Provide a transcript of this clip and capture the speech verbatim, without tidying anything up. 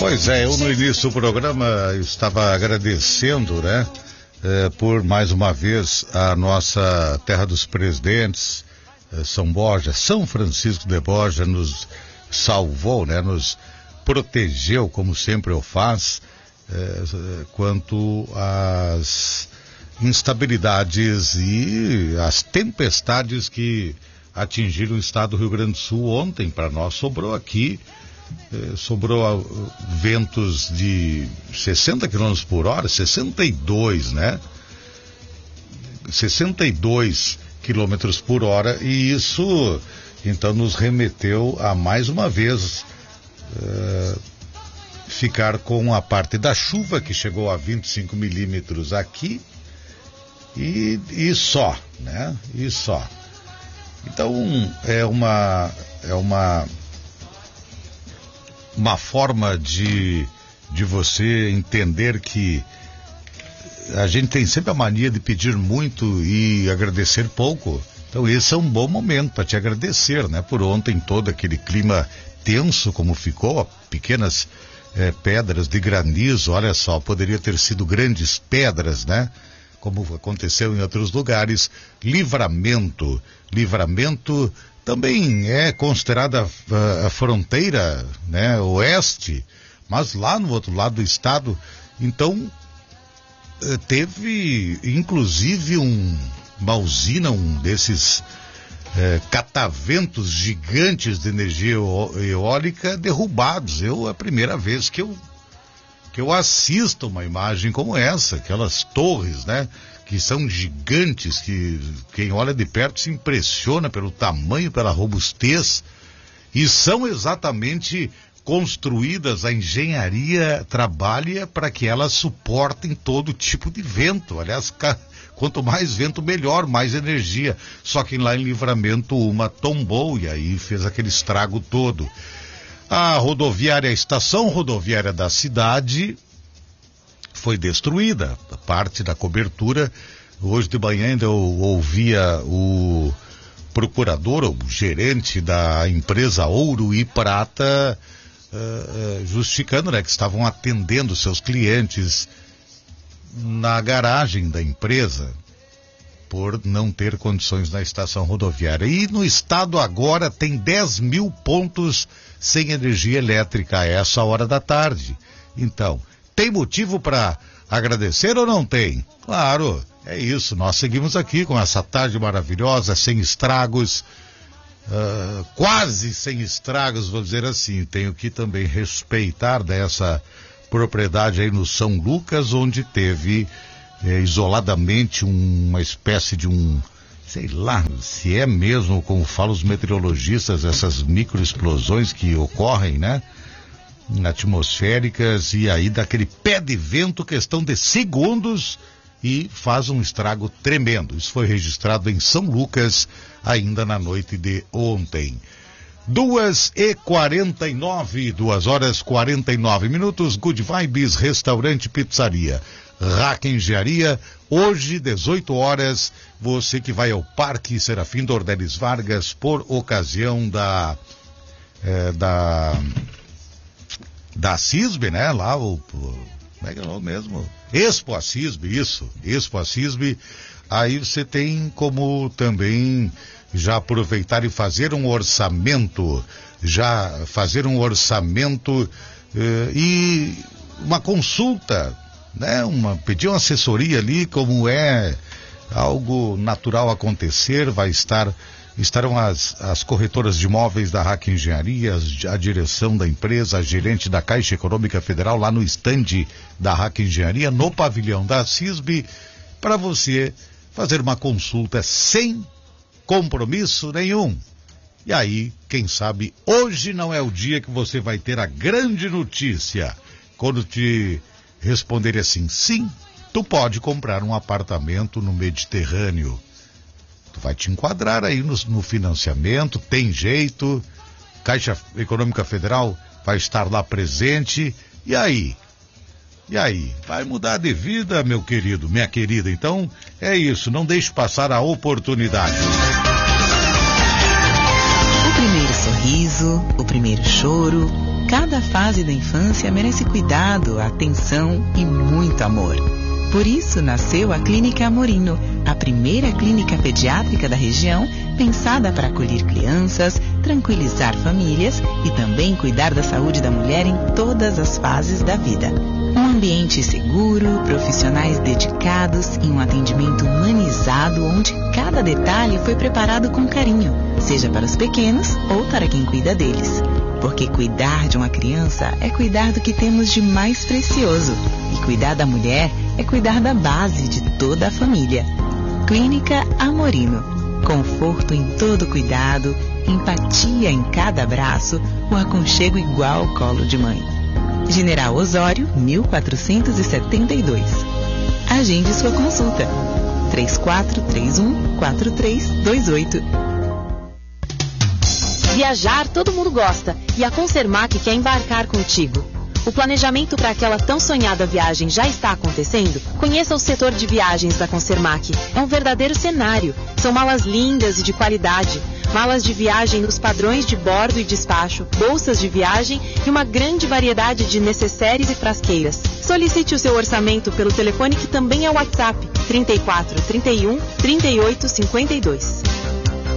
Pois é, eu no início do programa estava agradecendo, né, eh, por mais uma vez a nossa Terra dos Presidentes, eh, São Borja, São Francisco de Borja nos salvou, né, nos protegeu, como sempre o faz, eh, quanto às instabilidades e as tempestades que atingiram o estado do Rio Grande do Sul ontem. Para nós sobrou aqui, eh, sobrou uh, ventos de sessenta quilômetros por hora, sessenta e dois, né? sessenta e dois quilômetros por hora, e isso então nos remeteu a mais uma vez uh, ficar com a parte da chuva que chegou a vinte e cinco milímetros aqui e, e só, né? E só. Então é uma é uma uma forma de de você entender que a gente tem sempre a mania de pedir muito e agradecer pouco. Então esse é um bom momento para te agradecer, né? Por ontem todo aquele clima tenso como ficou, pequenas eh, pedras de granizo, olha só, poderia ter sido grandes pedras, né? Como aconteceu em outros lugares. Livramento, Livramento também é considerada a, a fronteira, né, oeste, mas lá no outro lado do estado, então teve inclusive um, uma usina, um desses é, cataventos gigantes de energia eólica derrubados. Eu, é a primeira vez que eu que eu assisto uma imagem como essa, aquelas torres, né, que são gigantes, que quem olha de perto se impressiona pelo tamanho, pela robustez, e são exatamente construídas, a engenharia trabalha para que elas suportem todo tipo de vento. Aliás, quanto mais vento, melhor, mais energia. Só que lá em Livramento uma tombou e aí fez aquele estrago todo. A rodoviária, a estação rodoviária da cidade foi destruída, parte da cobertura. Hoje de manhã ainda eu ouvia o procurador, o gerente da empresa Ouro e Prata, uh, justificando, né, que estavam atendendo seus clientes na garagem da empresa por não ter condições na estação rodoviária. E no estado agora tem dez mil pontos sem energia elétrica a essa hora da tarde. Então, tem motivo para agradecer ou não tem? Claro, é isso. Nós seguimos aqui com essa tarde maravilhosa, sem estragos, uh, quase sem estragos, vou dizer assim. Tenho que também respeitar dessa propriedade aí no São Lucas, onde teve eh, isoladamente um, uma espécie de um, sei lá, se é mesmo, como falam os meteorologistas, essas microexplosões que ocorrem, né? Atmosféricas, e aí dá aquele pé de vento, questão de segundos, e faz um estrago tremendo. Isso foi registrado em São Lucas ainda na noite de ontem. Duas e quarenta e nove, duas horas quarenta e nove minutos. Good Vibes Restaurante Pizzaria, Rack Engenharia, hoje dezoito horas, você que vai ao Parque Serafim Dornelles Vargas por ocasião da é, da da CISB, né, lá o, o como é que é o nome mesmo? Expo CISB, isso, Expo CISB. Aí você tem como também já aproveitar e fazer um orçamento, já fazer um orçamento eh, e uma consulta, né? Uma, pedir uma assessoria ali, como é algo natural acontecer. Vai estar, estarão as, as corretoras de imóveis da Rack Engenharia, a direção da empresa, a gerente da Caixa Econômica Federal lá no estande da Rack Engenharia, no pavilhão da CISB, para você fazer uma consulta sem compromisso nenhum. E aí, quem sabe, hoje não é o dia que você vai ter a grande notícia. Quando te responderem assim, sim, tu pode comprar um apartamento no Mediterrâneo. Tu vai te enquadrar aí no, no financiamento, tem jeito, Caixa Econômica Federal vai estar lá presente, e aí? E aí? Vai mudar de vida, meu querido, minha querida. Então, é isso, não deixe passar a oportunidade. O primeiro sorriso, o primeiro choro, Cada fase da infância merece cuidado, atenção e muito amor. Por isso nasceu a Clínica Amorino, a primeira clínica pediátrica da região, pensada para acolher crianças, tranquilizar famílias e também cuidar da saúde da mulher em todas as fases da vida. Um ambiente seguro, profissionais dedicados e um atendimento humanizado onde cada detalhe foi preparado com carinho, seja para os pequenos ou para quem cuida deles. Porque cuidar de uma criança é cuidar do que temos de mais precioso. E cuidar da mulher é cuidar da base de toda a família. Clínica Amorino. Conforto em todo cuidado, empatia em cada abraço, o aconchego igual ao colo de mãe. General Osório, mil quatrocentos e setenta e dois. Agende sua consulta. três quatro três um, quatro três dois oito. Viajar todo mundo gosta e a Concermac quer embarcar contigo. O planejamento para aquela tão sonhada viagem já está acontecendo? Conheça o setor de viagens da Concermac. É um verdadeiro cenário. São malas lindas e de qualidade. Malas de viagem nos padrões de bordo e despacho, bolsas de viagem e uma grande variedade de necessários e frasqueiras. Solicite o seu orçamento pelo telefone que também é o WhatsApp trinta e quatro, trinta e um, trinta e oito, cinquenta e dois.